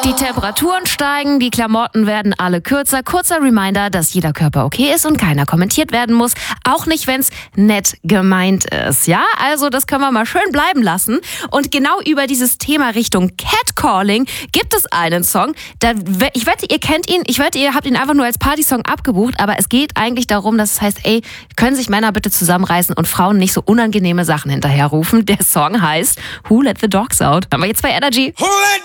Die Temperaturen steigen, die Klamotten werden alle kürzer. Kurzer Reminder, dass jeder Körper okay ist und keiner kommentiert werden muss. Auch nicht, wenn es nett gemeint ist. Ja, also das können wir mal schön bleiben lassen. Und genau über dieses Thema Richtung Catcalling gibt es einen Song. Ich wette, ihr kennt ihn. Ich wette, ihr habt ihn einfach nur als Partysong abgebucht. Aber es geht eigentlich darum, dass es heißt, ey, können sich Männer bitte zusammenreißen und Frauen nicht so unangenehme Sachen hinterherrufen. Der Song heißt Who Let the Dogs Out. Haben wir jetzt bei Energy. Who let